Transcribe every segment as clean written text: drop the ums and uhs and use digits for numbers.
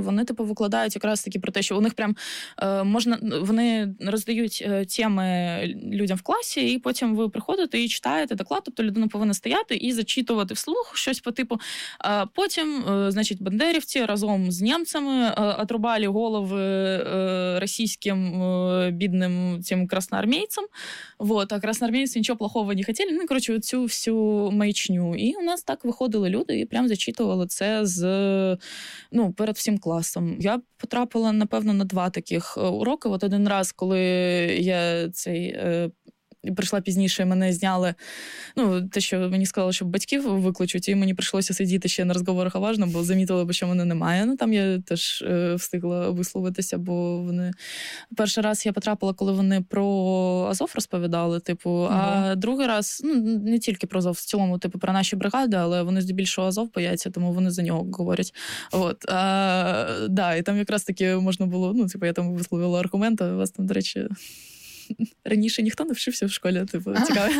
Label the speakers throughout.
Speaker 1: вони, типу, викладають якраз таки про те, що у них прям вони роздають теми людям в класі, і потім ви приходите і читаєте доклад, тобто людина повинна стояти і зачитувати вслух щось по типу. Потім, значить, бандерівці разом з німцями отрубали голови російським бідним цим красноармійцям. Вот, а красноармійці нічого плохого не хотіли. Ну, коротше, цю всю маячню. І у нас так виходили люди і прям зачитували це перед всім класом. Я потрапила, напевно, на 2 таких уроки. От один раз, коли я прийшла пізніше, мене зняли, те, що мені сказали, що батьків викличуть, і мені прийшлося сидіти ще на розговорах уважно, бо замітили, що мене немає. Там я теж встигла висловитися, бо вони... Перший раз я потрапила, коли вони про Азов розповідали, а другий раз, не тільки про Азов, в цілому, про наші бригади, але вони здебільшого Азов бояться, тому вони за нього говорять. І там якраз таки можна було, я там висловила аргумент, а у вас там, до речі... Раніше ніхто не вчився в школі, цікаво.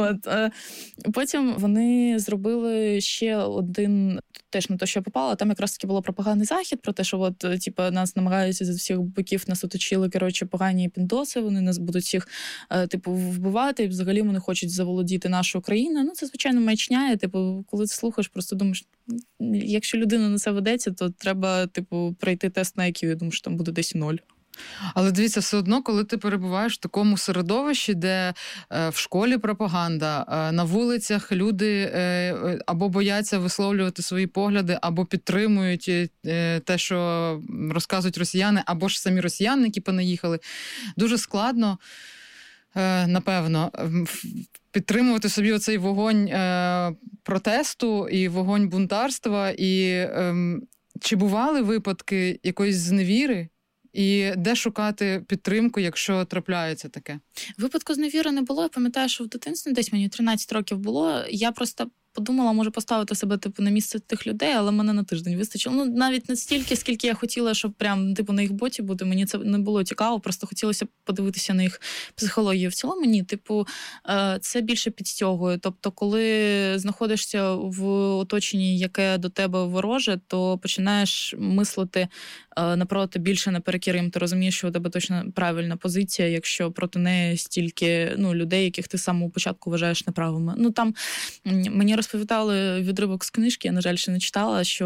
Speaker 1: Потім вони зробили ще один, теж на те, що я попала, там якраз таки було пропагандний захід, про те, що нас намагаються з всіх боків, нас оточили, погані піндоси, вони нас будуть всіх, вбивати, і взагалі вони хочуть заволодіти нашу країну. Це, звичайно, маячня, і, коли ти слухаєш, просто думаєш, якщо людина на це ведеться, то треба, пройти тест на IQ, я думаю, що там буде десь 0.
Speaker 2: Але дивіться, все одно, коли ти перебуваєш в такому середовищі, де в школі пропаганда, на вулицях люди або бояться висловлювати свої погляди, або підтримують те, що розказують росіяни, або ж самі росіяни, які понаїхали, дуже складно, напевно, підтримувати собі оцей вогонь протесту і вогонь бунтарства. І чи бували випадки якоїсь зневіри? І де шукати підтримку, якщо трапляється таке?
Speaker 1: Випадку зневіри не було. Я пам'ятаю, що в дитинстві, десь мені 13 років було, я просто подумала, може поставити себе на місце тих людей, але мене на тиждень вистачило. Навіть не стільки, скільки я хотіла, щоб прям на їх боці бути. Мені це не було цікаво, просто хотілося подивитися на їх психологію. В цілому ні, це більше підстягує. Тобто, коли знаходишся в оточенні, яке до тебе вороже, то починаєш мислити напроти більше наперекір їм. Ти розумієш, що у тебе точно правильна позиція, якщо проти неї стільки людей, яких ти з самого початку вважаєш неправими. Там мені розповідали відривок з книжки, я, на жаль, ще не читала, що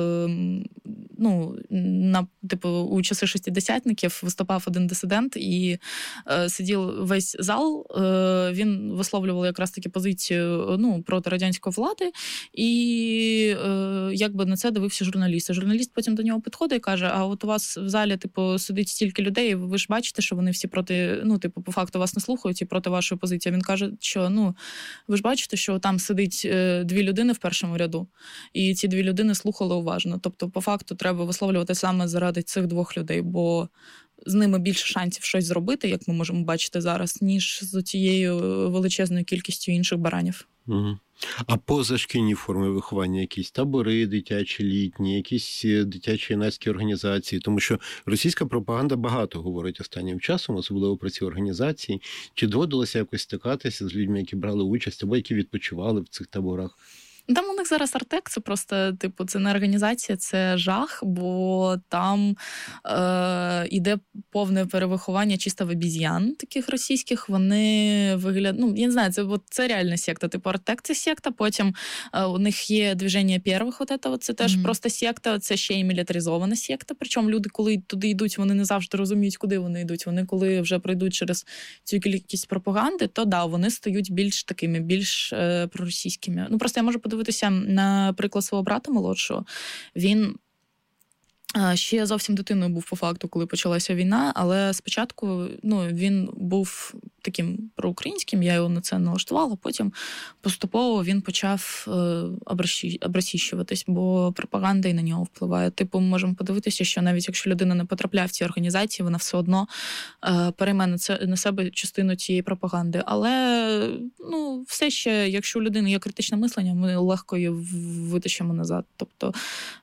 Speaker 1: у часи шестидесятників виступав один дисидент і сидів весь зал, він висловлював якраз таки позицію проти радянської влади, і якби на це дивився журналіст. Журналіст потім до нього підходить і каже, а от у вас в залі сидить стільки людей, ви ж бачите, що вони всі проти, по факту вас не слухають і проти вашої позиції. Він каже, що ви ж бачите, що там сидить 2 людини в першому ряду, і ці 2 людини слухали уважно. Тобто, по факту, треба висловлювати саме заради цих 2 людей, бо з ними більше шансів щось зробити, як ми можемо бачити зараз, ніж з цією величезною кількістю інших баранів.
Speaker 3: Угу. А позашкільні форми виховання, якісь табори дитячі, літні, якісь дитячі юнацькі організації? Тому що російська пропаганда багато говорить останнім часом, особливо про ці організації. Чи доводилося якось стикатися з людьми, які брали участь, або які відпочивали в цих таборах?
Speaker 1: Там у них зараз Артек, це просто, це не організація, це жах, бо там іде повне перевиховання чисто в обіз'ян таких російських. Вони виглядають, я не знаю, це реальна секта. Артек – це секта, потім у них є движення первих, це теж просто секта, це ще й мілітаризована секта. Причому люди, коли туди йдуть, вони не завжди розуміють, куди вони йдуть. Вони, коли вже пройдуть через цю кількість пропаганди, то вони стають більш такими, більш проросійськими. Просто я можу подивитися на приклад свого брата молодшого. Він ще зовсім дитиною був по факту, коли почалася війна, але спочатку він був таким проукраїнським, я його на це налаштувала, потім поступово він почав обросійщуватись, бо пропаганда і на нього впливає. Ми можемо подивитися, що навіть якщо людина не потрапляє в ці організації, вона все одно перейме на себе частину цієї пропаганди. Але все ще, якщо у людини є критичне мислення, ми легко її витащимо назад. Тобто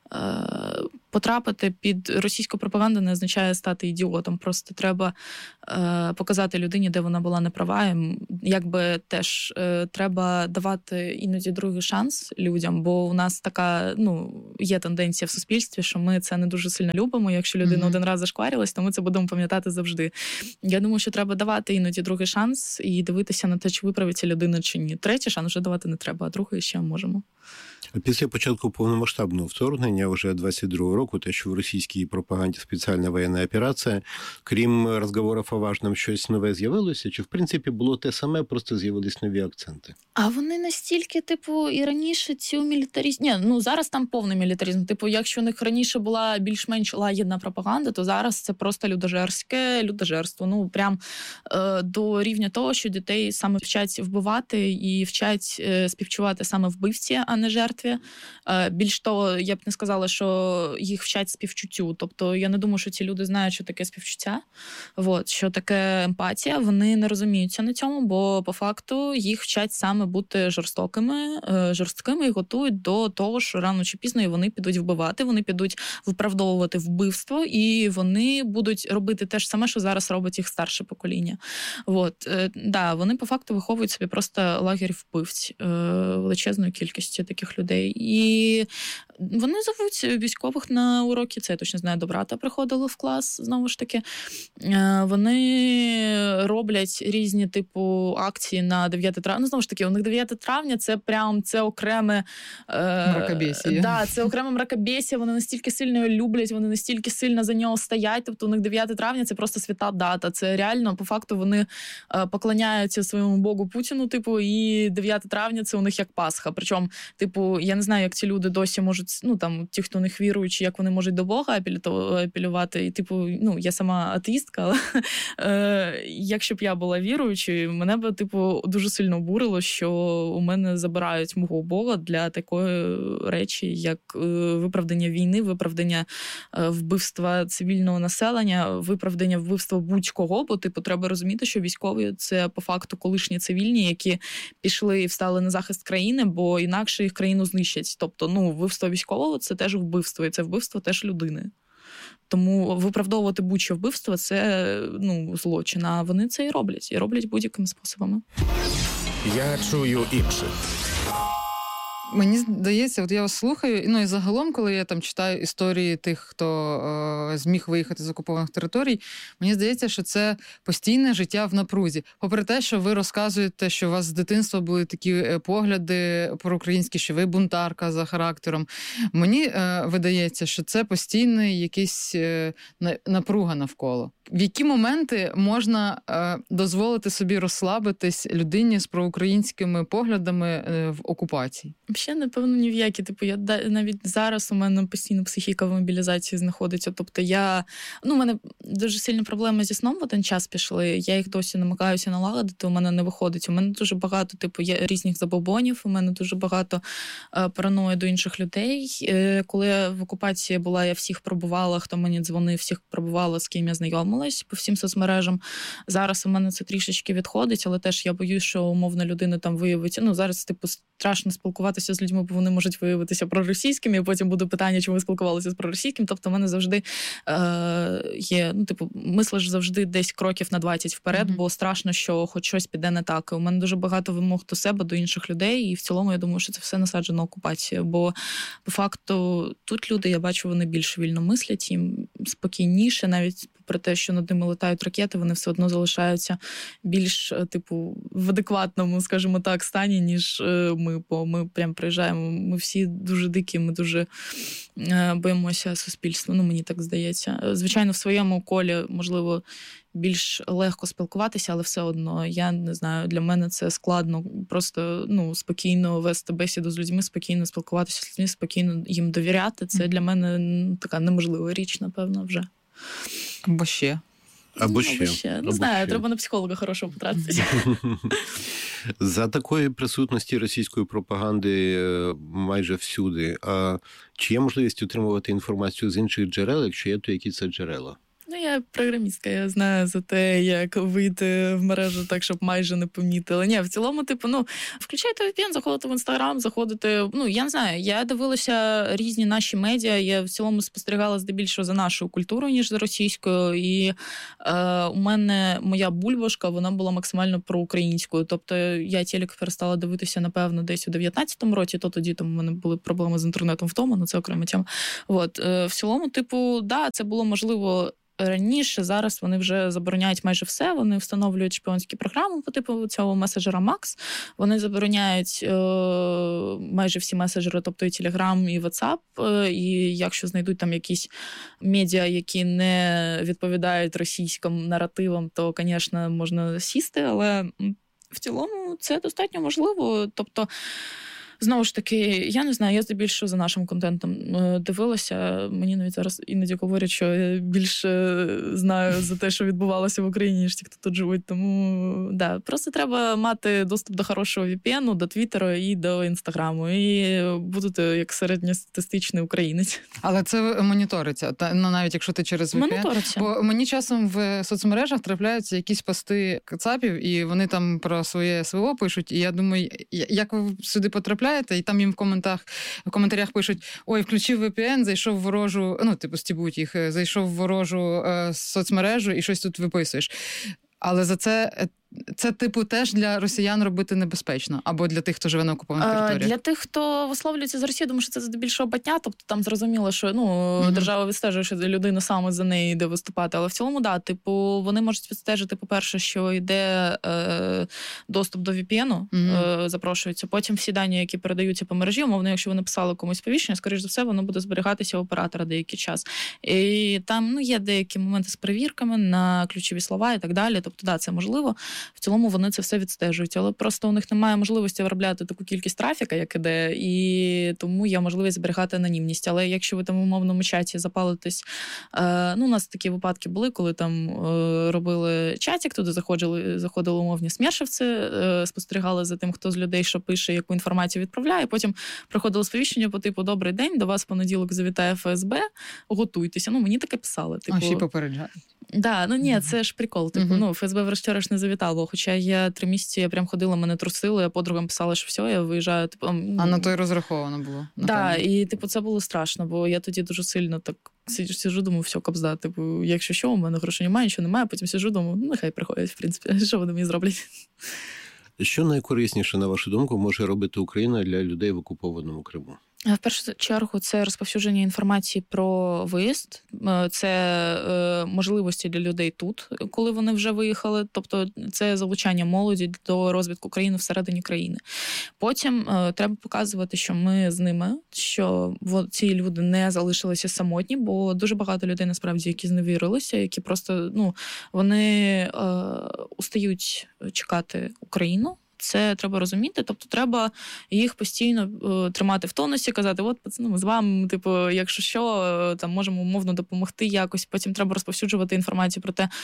Speaker 1: потрапити під російську пропаганду не означає стати ідіотом. Просто треба показати людині, де вона була неправа. Якби теж треба давати іноді другий шанс людям, бо у нас така, є тенденція в суспільстві, що ми це не дуже сильно любимо. Якщо людина один раз зашкварилась, то ми це будемо пам'ятати завжди. Я думаю, що треба давати іноді другий шанс і дивитися на те, чи виправиться людина, чи ні. Третій шанс вже давати не треба, а другий ще можемо.
Speaker 3: Після початку повномасштабного вторгнення, вже 22-го року, те, що в російській пропаганді спеціальна воєнна операція, крім розговорів о важному, щось нове з'явилося? Чи, в принципі, було те саме, просто з'явились нові акценти?
Speaker 1: А вони настільки, і раніше цю мілітарізм... зараз там повний мілітаризм. Якщо у них раніше була більш-менш лагідна пропаганда, то зараз це просто людожерство. Прям до рівня того, що дітей саме вчать вбивати і вчать співчувати саме вбивці, а не жертві. Більш того, я б не сказала, що їх вчать співчуттю. Тобто я не думаю, що ці люди знають, що таке співчуття, що таке емпатія. Вони не розуміються на цьому, бо по факту їх вчать саме бути жорсткими і готують до того, що рано чи пізно вони підуть вбивати, вони підуть виправдовувати вбивство, і вони будуть робити те ж саме, що зараз робить їх старше покоління. Вони по факту виховують собі просто лагерь вбивць величезною кількістю таких людей. І вони зовуть військових на уроки, це я точно знаю, до брата приходили в клас, знову ж таки. Вони роблять різні акції на 9 травня. Знову ж таки, у них 9 травня це окреме...
Speaker 2: мракобесія.
Speaker 1: Це окреме мракобесія, вони настільки сильно його люблять, вони настільки сильно за нього стоять, тобто у них 9 травня це просто свята дата. Це реально, по факту, вони поклоняються своєму богу Путіну, і 9 травня це у них як Пасха. Причому, я не знаю, як ці люди досі можуть, ті, хто у них віруючі, як вони можуть до Бога апелювати. І, я сама атеїстка, але якщо б я була віруючою, мене б, дуже сильно обурило, що у мене забирають мого Бога для такої речі, як виправдання війни, виправдання вбивства цивільного населення, виправдання вбивства будь-кого, бо, треба розуміти, що військові – це, по факту, колишні цивільні, які пішли і встали на захист країни, бо інакше їх країну знищать. Тобто, вбивство військового – це теж вбивство, і це вбивство теж людини. Тому виправдовувати будь-що вбивство – це, злочин, а вони це і роблять будь-якими способами.
Speaker 4: Я чую інших.
Speaker 2: Мені здається, я вас слухаю, і загалом, коли я читаю історії тих, хто зміг виїхати з окупованих територій, мені здається, що це постійне життя в напрузі. Попри те, що ви розказуєте, що у вас з дитинства були такі погляди проукраїнські, що ви бунтарка за характером, мені видається, що це постійний якийсь напруга навколо. В які моменти можна дозволити собі розслабитись людині з проукраїнськими поглядами в окупації?
Speaker 1: Ще, напевно, ні в які. Я навіть зараз у мене постійно психіка в мобілізації знаходиться. Тобто у мене дуже сильні проблеми зі сном в один час пішли. Я їх досі намагаюся налагодити, у мене не виходить. У мене дуже багато, є різних забобонів, у мене дуже багато параної до інших людей. Коли я в окупації була, я всіх пробувала, хто мені дзвонив, всіх пробувала, з ким я знайомилась по всім соцмережам. Зараз у мене це трішечки відходить, але теж я боюсь, що умовна людина там виявиться. Зараз, страшно спілкуватися з людьми, бо вони можуть виявитися проросійськими, і потім буде питання, чому ви спілкувалися з проросійським. Тобто в мене завжди є, мислиш завжди десь кроків на 20 вперед, бо страшно, що хоч щось піде не так. У мене дуже багато вимог до себе, до інших людей, і в цілому я думаю, що це все насаджено окупацією, бо по факту тут люди, я бачу, вони більш вільно мислять, їм спокійніше, навіть про те, що над ними летають ракети, вони все одно залишаються більш, в адекватному, скажімо так, стані, ніж ми. Бо ми прям приїжджаємо, ми всі дуже дикі, ми дуже боїмося суспільства, мені так здається. Звичайно, в своєму колі, можливо, більш легко спілкуватися, але все одно, я не знаю, для мене це складно просто, спокійно вести бесіду з людьми, спокійно спілкуватися з людьми, спокійно їм довіряти. Це для мене така неможлива річ, напевно, вже.
Speaker 2: Або ще.
Speaker 3: Або ще.
Speaker 1: Не знаю, треба на психолога хорошого потратитися.
Speaker 3: За такої присутності російської пропаганди майже всюди. А чи є можливість отримувати інформацію з інших джерел, якщо є, то які це джерела?
Speaker 1: я програмістка, я знаю за те, як вийти в мережу так, щоб майже не помітили. Ні, в цілому, включайте VPN, заходите в Інстаграм, заходите, я не знаю, я дивилася різні наші медіа, я в цілому спостерігала здебільшого за нашою культурою, ніж за російською, і у мене моя бульбашка, вона була максимально проукраїнською, тобто я телек перестала дивитися, напевно, десь у 19-му році, то тоді там у мене були проблеми з інтернетом вдома, це окрема тема. В цілому, це було можливо раніше, зараз вони вже забороняють майже все, вони встановлюють шпіонські програми по типу цього меседжера Max, вони забороняють майже всі меседжери, тобто і Telegram, і WhatsApp, і якщо знайдуть там якісь медіа, які не відповідають російським наративам, то, звісно, можна сісти, але в цілому це достатньо можливо, тобто знову ж таки, я не знаю, я здебільшого за нашим контентом дивилася. Мені навіть зараз іноді говорять, що я більше знаю за те, що відбувалося в Україні, ніж ті, хто тут живуть. Тому, просто треба мати доступ до хорошого VPN, до Твіттера і до Інстаграму. І будете як середньостатистичний українець.
Speaker 2: Але це моніториться, навіть якщо ти через VPN.
Speaker 1: Моніториться.
Speaker 2: Бо мені часом в соцмережах трапляються якісь пости кацапів, і вони там про своє СВО пишуть, і я думаю, як ви сюди потрапляєте, і там їм в коментарях пишуть: ой, включив VPN, зайшов в ворожу, стібуть їх, зайшов в ворожу соцмережу і щось тут виписуєш. Але за це теж для росіян робити небезпечно, або для тих, хто живе на окупованих територіях?
Speaker 1: Для тих, хто висловлюється за Росію, тому що це здебільшого батня, тобто там зрозуміло, що держава відстежує, що людина саме за неї йде виступати, але в цілому, вони можуть відстежити, по-перше, що йде доступ до VPN-у, запрошуються, потім всі дані, які передаються по мережі, умовно, якщо ви написали комусь повіщення, скоріш за все, воно буде зберігатися у оператора деякий час. І там, є деякі моменти з перевірками на ключові слова і так далі, тобто, це можливо. В цілому вони це все відстежують, але просто у них немає можливості виробляти таку кількість трафіка, як іде, і тому є можливість зберігати анонімність. Але якщо ви там в умовному чаті запалитесь, у нас такі випадки були, коли там робили чатик, туди заходили умовні смершевці, спостерігали за тим, хто з людей що пише, яку інформацію відправляє, потім приходило сповіщення по типу: «Добрий день, до вас в понеділок завітає ФСБ, готуйтеся». Мені таке писали.
Speaker 2: Ще попереджають.
Speaker 1: Ні, це ж прикол. ФСБ врешті-решт не завітало. Хоча я 3 місяці, я прям ходила, мене трусили, я подругам писала, що все, я виїжджаю.
Speaker 2: А на то й розраховано було.
Speaker 1: І це було страшно, бо я тоді дуже сильно так сиджу, думаю, все, кобзда. Якщо що, у мене грошей немає, нічого немає, потім сиджу, думаю, нехай приходять, в принципі, що вони мені зроблять.
Speaker 3: Що найкорисніше, на вашу думку, може робити Україна для людей в окупованому Криму?
Speaker 1: В першу чергу це розповсюдження інформації про виїзд, це можливості для людей тут, коли вони вже виїхали, тобто це залучання молоді до розвитку країни всередині країни. Потім треба показувати, що ми з ними, що ці люди не залишилися самотні, бо дуже багато людей, насправді, які зневірилися, які просто, вони устають чекати Україну. Це треба розуміти, тобто треба їх постійно тримати в тонусі, казати: от, пацани, ми з вами, якщо що, там можемо умовно допомогти якось. Потім треба розповсюджувати інформацію про те,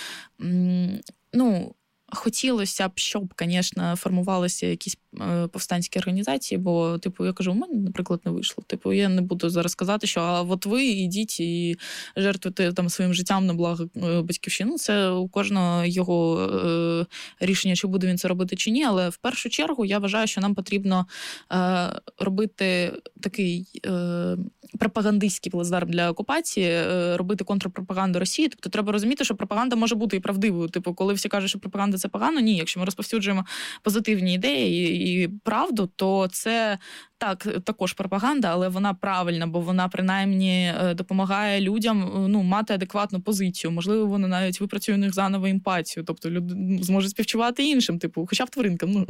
Speaker 1: хотілося б, щоб, звісно, формувалися якісь повстанські організації, бо, я кажу, у мене, наприклад, не вийшло. Я не буду зараз казати, що от ви йдіть і жертвуйте там своїм життям на благо батьківщини. Це у кожного його рішення, чи буде він це робити, чи ні. Але в першу чергу я вважаю, що нам потрібно робити такий пропагандистський плацдарм для окупації, робити контрпропаганду Росії. Тобто треба розуміти, що пропаганда може бути і правдивою. Коли всі кажуть, що пропаганда це погано, ні. Якщо ми розповсюджуємо позитивні ідеї і правду, то це також пропаганда, але вона правильна, бо вона принаймні допомагає людям мати адекватну позицію. Можливо, вона навіть випрацює у них заново емпатію, тобто люди зможуть співчувати іншим, хоча б тваринкам.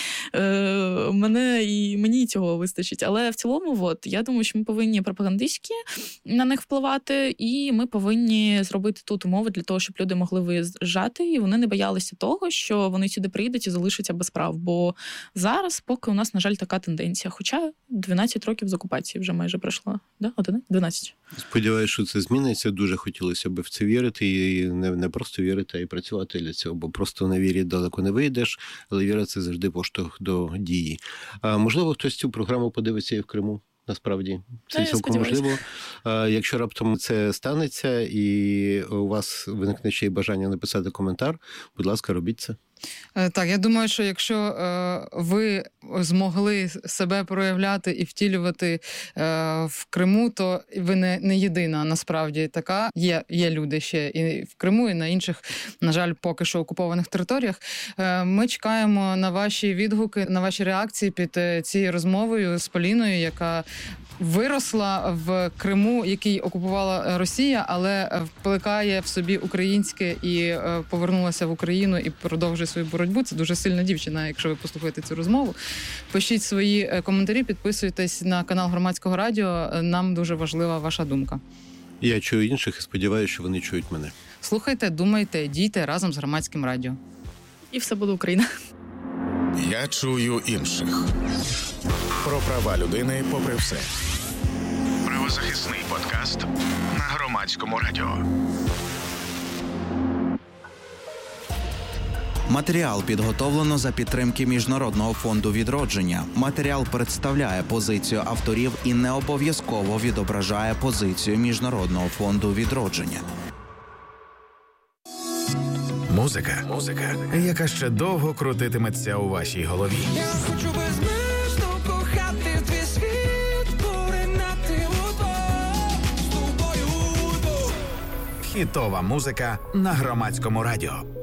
Speaker 1: Мені цього вистачить. Але в цілому, я думаю, що ми повинні пропагандистськи на них впливати, і ми повинні зробити тут умови для того, щоб люди могли виїжджати, і вони не боялися того, що вони сюди приїдуть і залишаться без прав. Бо зараз поки у нас, на жаль, така тенденція. Хоча 12 років з окупації вже майже пройшло. 12.
Speaker 3: Сподіваюся, що це зміниться. Дуже хотілося б в це вірити. І не просто вірити, а й працювати для цього. Бо просто на вірі далеко не вийдеш, але віра – це завжди поштовх до дії. А можливо, хтось цю програму подивиться і в Криму? насправді. Це цілком можливо. Якщо раптом це станеться і у вас виникне ще й бажання написати коментар, будь ласка, робіть це.
Speaker 2: Так, я думаю, що якщо ви змогли себе проявляти і втілювати в Криму, то ви не єдина, насправді, така. Є люди ще і в Криму, і на інших, на жаль, поки що окупованих територіях. Ми чекаємо на ваші відгуки, на ваші реакції під цією розмовою з Поліною, яка виросла в Криму, який окупувала Росія, але вплекає в собі українське і повернулася в Україну і продовжує свою боротьбу. Це дуже сильна дівчина, якщо ви послухаєте цю розмову. Пишіть свої коментарі, підписуйтесь на канал Громадського радіо. Нам дуже важлива ваша думка.
Speaker 3: Я чую інших і сподіваюся, що вони чують мене.
Speaker 2: Слухайте, думайте, дійте разом з Громадським радіо.
Speaker 1: І все буде Україна.
Speaker 4: Я чую інших. Про права людини попри все. Правозахисний подкаст на Громадському радіо.
Speaker 5: Матеріал підготовлено за підтримки Міжнародного фонду відродження. Матеріал представляє позицію авторів і не обов'язково відображає позицію Міжнародного фонду відродження.
Speaker 4: Музика, яка ще довго крутитиметься у вашій голові.
Speaker 6: Я хочу безмежно кохати твій світ, поринати з тобою.
Speaker 4: Хітова музика на Громадському радіо.